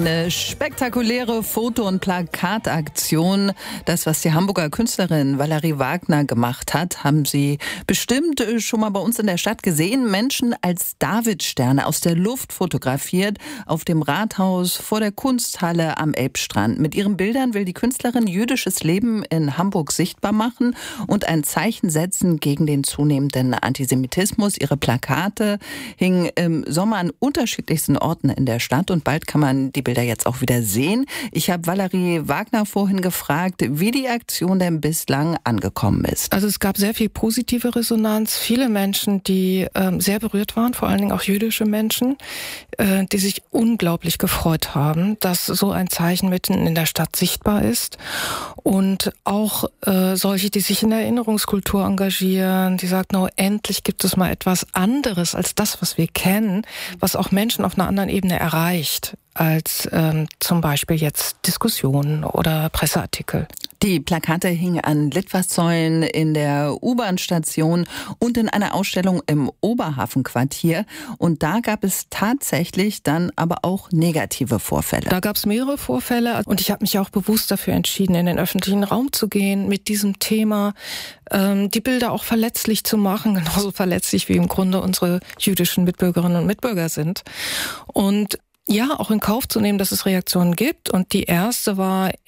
Eine spektakuläre Foto- und Plakataktion. Das, was die Hamburger Künstlerin Valerie Wagner gemacht hat, haben Sie bestimmt schon mal bei uns in der Stadt gesehen. Menschen als Davidsterne aus der Luft fotografiert, auf dem Rathaus, vor der Kunsthalle am Elbstrand. Mit ihren Bildern will die Künstlerin jüdisches Leben in Hamburg sichtbar machen und ein Zeichen setzen gegen den zunehmenden Antisemitismus. Ihre Plakate hingen im Sommer an unterschiedlichsten Orten in der Stadt und bald kann man die Bilder jetzt auch wieder sehen. Ich habe Valerie Wagner vorhin gefragt, wie die Aktion denn bislang angekommen ist. Also es gab sehr viel positive Resonanz, viele Menschen, die sehr berührt waren, vor allen Dingen auch jüdische Menschen, die sich unglaublich gefreut haben, dass so ein Zeichen mitten in der Stadt sichtbar ist. Und auch solche, die sich in der Erinnerungskultur engagieren, die sagen, no, endlich gibt es mal etwas anderes als das, was wir kennen, was auch Menschen auf einer anderen Ebene erreicht, als zum Beispiel jetzt Diskussionen oder Presseartikel. Die Plakate hingen an Litfaßsäulen in der U-Bahn-Station und in einer Ausstellung im Oberhafenquartier. Und da gab es tatsächlich dann aber auch negative Vorfälle. Da gab es mehrere Vorfälle und ich habe mich auch bewusst dafür entschieden, in den öffentlichen Raum zu gehen mit diesem Thema, die Bilder auch verletzlich zu machen, genauso verletzlich wie im Grunde unsere jüdischen Mitbürgerinnen und Mitbürger sind. Und ja, auch in Kauf zu nehmen, dass es Reaktionen gibt. Und die erste war